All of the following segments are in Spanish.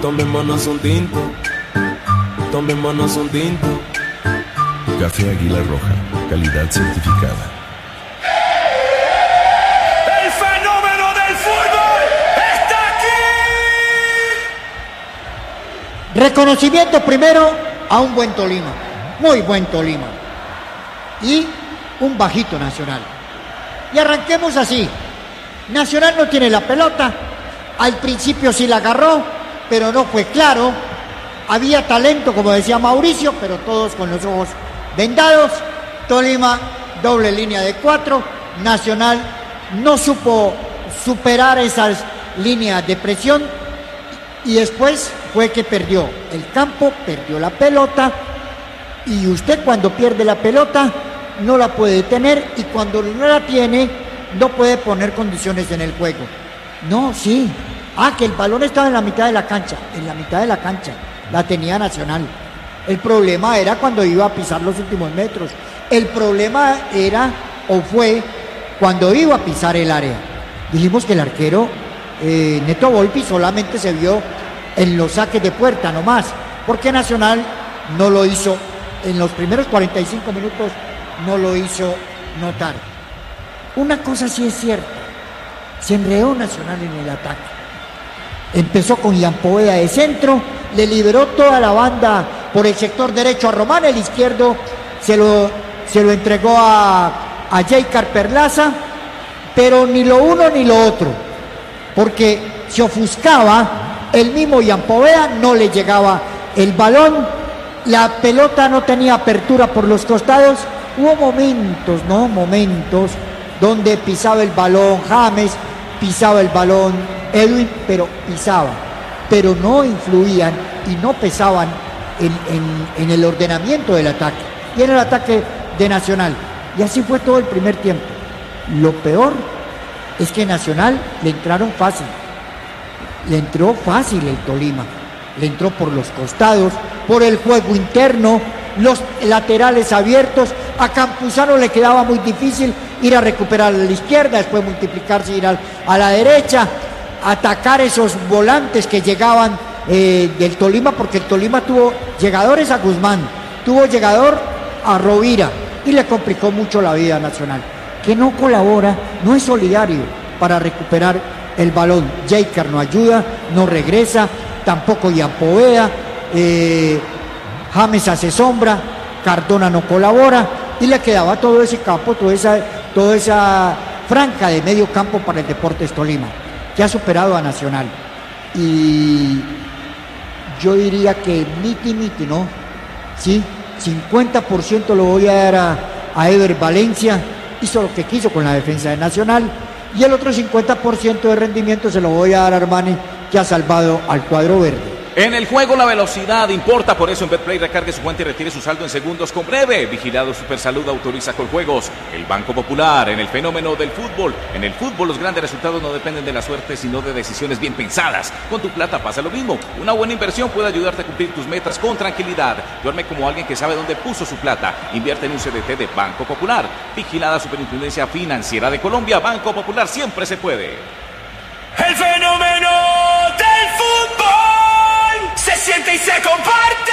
Tomémonos un tinto, tomémonos un tinto. Café Águila Roja, calidad certificada. ¡El fenómeno del fútbol está aquí! Reconocimiento primero a un buen Tolima, muy buen Tolima, y un bajito Nacional. Y arranquemos así. Nacional no tiene la pelota, al principio sí la agarró, pero no fue claro. Había talento, como decía Mauricio, pero todos con los ojos vendados. Tolima, doble línea de 4. Nacional no supo superar esas líneas de presión y después fue que perdió el campo, perdió la pelota, y usted cuando pierde la pelota no la puede tener, y cuando no la tiene no puede poner condiciones en el juego. No, sí. Que el balón estaba en la mitad de la cancha. En la mitad de la cancha la tenía Nacional. El problema era cuando iba a pisar los últimos metros. El problema era o fue cuando iba a pisar el área. Dijimos que el arquero Neto Volpi solamente se vio en los saques de puerta nomás, porque Nacional no lo hizo en los primeros 45 minutos, no lo hizo notar. Una cosa sí es cierta, se enredó Nacional en el ataque. Empezó con Ian Poveda de centro, le liberó toda la banda por el sector derecho a Román, el izquierdo se lo entregó a Jaycar Perlaza, pero ni lo uno ni lo otro, porque se ofuscaba el mismo Ian Poveda, no le llegaba el balón, la pelota no tenía apertura por los costados. Hubo momentos donde pisaba el balón James, pisaba el balón Edwin, pero pisaba, pero no influían y no pesaban en el ordenamiento del ataque y en el ataque de Nacional. Y así fue todo el primer tiempo. Lo peor es que Nacional le entraron fácil, le entró fácil el Tolima, le entró por los costados, por el juego interno, los laterales abiertos. A Campuzano le quedaba muy difícil ir a recuperar a la izquierda, después multiplicarse, ir a la derecha, atacar esos volantes que llegaban del Tolima, porque el Tolima tuvo llegadores a Guzmán, tuvo llegador a Rovira, y le complicó mucho la vida a Nacional, que no colabora, no es solidario para recuperar el balón. Jaycar no ayuda, no regresa, tampoco Ian Poveda, James hace sombra, Cardona no colabora, y le quedaba todo ese campo, toda esa franja de medio campo para el Deportes Tolima, que ha superado a Nacional. Y yo diría que miti, ¿no? Sí, 50% lo voy a dar a Ever Valencia, hizo lo que quiso con la defensa de Nacional, y el otro 50% de rendimiento se lo voy a dar a Armani, que ha salvado al cuadro verde. En el juego la velocidad importa, por eso en Betplay recargue su cuenta y retire su saldo en segundos con Breve. Vigilado Supersalud, autoriza Coljuegos. El Banco Popular, en el fenómeno del fútbol. En el fútbol los grandes resultados no dependen de la suerte, sino de decisiones bien pensadas. Con tu plata pasa lo mismo. Una buena inversión puede ayudarte a cumplir tus metas con tranquilidad. Duerme como alguien que sabe dónde puso su plata. Invierte en un CDT de Banco Popular. Vigilada Superintendencia Financiera de Colombia. Banco Popular, siempre se puede. El fenómeno del fútbol se siente y se comparte.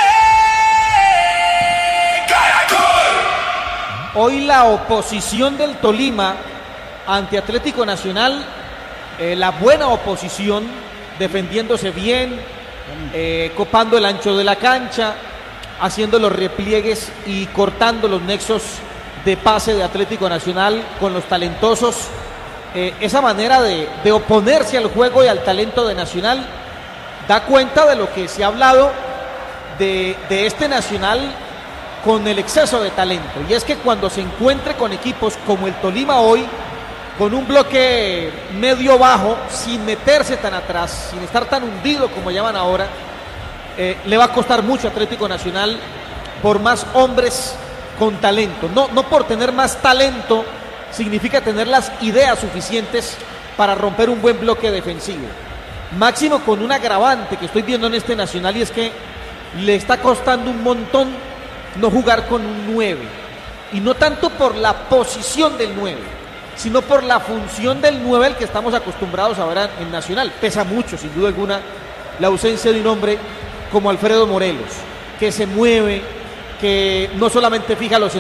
¡Caracol! Hoy la oposición del Tolima ante Atlético Nacional, la buena oposición, defendiéndose bien, copando el ancho de la cancha, haciendo los repliegues y cortando los nexos de pase de Atlético Nacional con los talentosos. Esa manera de oponerse al juego y al talento de Nacional da cuenta de lo que se ha hablado de este Nacional con el exceso de talento, y es que cuando se encuentre con equipos como el Tolima hoy, con un bloque medio bajo, sin meterse tan atrás, sin estar tan hundido como llaman ahora, le va a costar mucho a Atlético Nacional por más hombres con talento. No por tener más talento significa tener las ideas suficientes para romper un buen bloque defensivo. Máximo con un agravante que estoy viendo en este Nacional, y es que le está costando un montón no jugar con un 9. Y no tanto por la posición del 9, sino por la función del 9 al que estamos acostumbrados ahora en Nacional. Pesa mucho, sin duda alguna, la ausencia de un hombre como Alfredo Morelos, que se mueve, que no solamente fija los